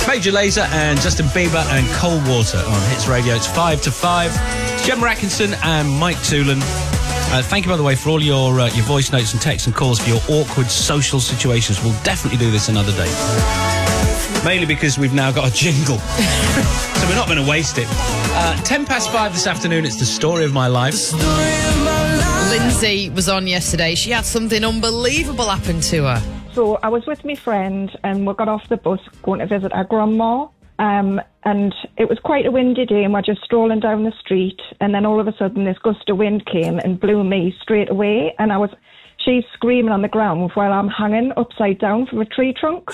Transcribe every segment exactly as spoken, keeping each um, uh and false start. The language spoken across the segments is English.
Major Lazer and Justin Bieber and Cold Water on Hits Radio. It's five to five. It's Gemma Atkinson and Mike Toolan. Uh, thank you, by the way, for all your uh, your voice notes and texts and calls for your awkward social situations. We'll definitely do this another day. Mainly because we've now got a jingle. So we're not going to waste it. Uh, ten past five this afternoon, it's the story of my life. The story of my life. Lindsay was on yesterday. She had something unbelievable happen to her. So I was with my friend and we got off the bus going to visit our grandma. Um, and it was quite a windy day and we're just strolling down the street, and then all of a sudden this gust of wind came and blew me straight away, and I was she's screaming on the ground while I'm hanging upside down from a tree trunk.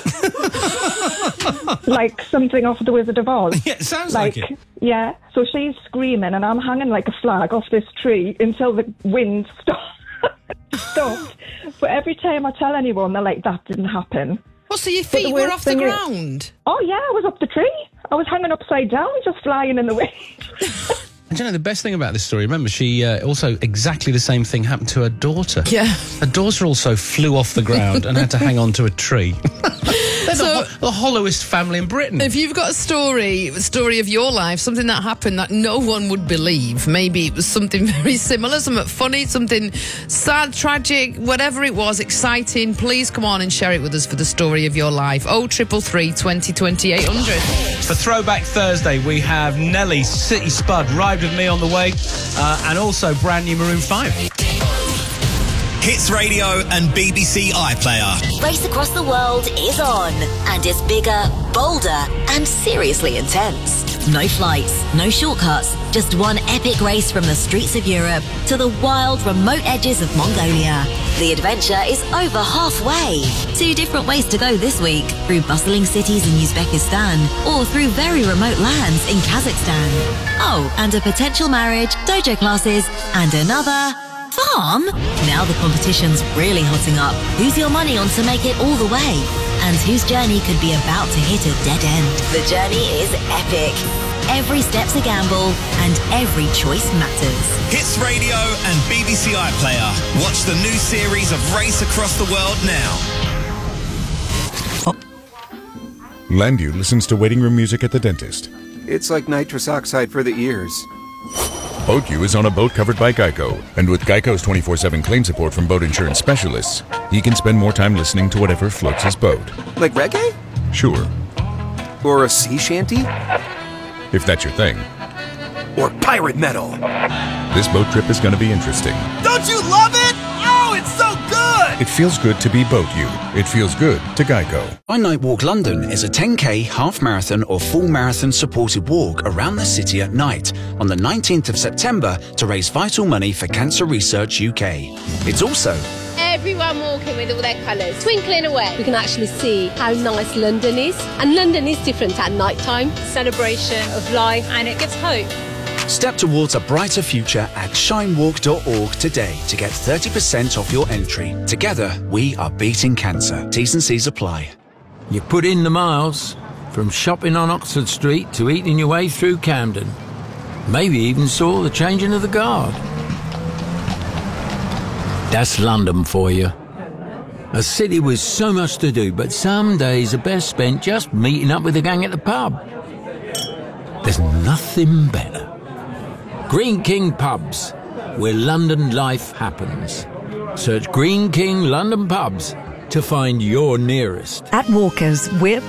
Like something off The Wizard of Oz. Yeah, it sounds like, like it. Yeah, so she's screaming and I'm hanging like a flag off this tree until the wind stopped. stopped. But every time I tell anyone, they're like, that didn't happen. Oh, so your feet were off the ground? Is, oh, yeah, I was up the tree. I was hanging upside down, just flying in the wind. And you know, the best thing about this story, remember, she uh, also, exactly the same thing happened to her daughter. Yeah. Her daughter also flew off the ground and had to hang on to a tree. They're So, the, ho- the hollowest family in Britain. if you've got a story, a story of your life, something that happened that no one would believe, maybe it was something very similar, something funny, something sad, tragic, whatever it was, exciting, please come on and share it with us for the story of your life. oh triple three, twenty, twenty, eight hundred. For Throwback Thursday, we have Nelly, City Spud, Ride With Me on the way, uh, and also brand new Maroon five. Hits Radio and B B C iPlayer. Race Across the World is on, and it's bigger, bolder, and seriously intense. No flights, no shortcuts, just one epic race from the streets of Europe to the wild, remote edges of Mongolia. The adventure is over halfway. Two different ways to go this week, through bustling cities in Uzbekistan or through very remote lands in Kazakhstan. Oh, and a potential marriage, dojo classes, and another farm? Now the competition's really hotting up. Who's your money on to make it all the way? And whose journey could be about to hit a dead end? The journey is epic. Every step's a gamble, and every choice matters. Hits Radio and B B C iPlayer. Watch the new series of Race Across the World now. Landu listens to waiting room music at the dentist. It's like nitrous oxide for the ears. BoatU is on a boat covered by Geico, and with Geico's twenty-four seven claim support from boat insurance specialists, he can spend more time listening to whatever floats his boat. Like reggae? Sure. Or a sea shanty? If that's your thing. Or pirate metal? This boat trip is going to be interesting. Don't you love it? Oh, it's so good! It feels good to be BoatU. It feels good to Geico. My Nightwalk London is a ten K, half marathon or full marathon supported walk around the city at night on the nineteenth of September to raise vital money for Cancer Research U K. It's also everyone walking with all their colours, twinkling away. We can actually see how nice London is. And London is different at night time. Celebration of life, and it gives hope. Step towards a brighter future at shinewalk dot org today to get thirty percent off your entry. Together, we are beating cancer. T's and C's apply. You put in the miles, from shopping on Oxford Street to eating your way through Camden. Maybe even saw the changing of the guard. That's London for you. A city with so much to do, but some days are best spent just meeting up with the gang at the pub. There's nothing better. Green King Pubs, where London life happens. Search Green King London Pubs to find your nearest. At Walkers, we're